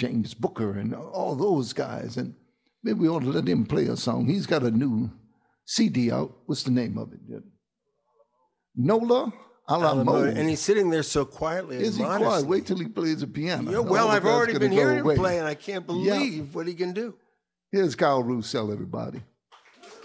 James Booker and all those guys. And maybe we ought to let him play a song. He's got a new CD out. What's the name of it? Nola Alamo. And he's sitting there so quietly. Is he quiet? Wait till he plays the piano. Yeah, well, I've already been hearing him play, and I can't believe what he can do. Here's Kyle Roussel, everybody.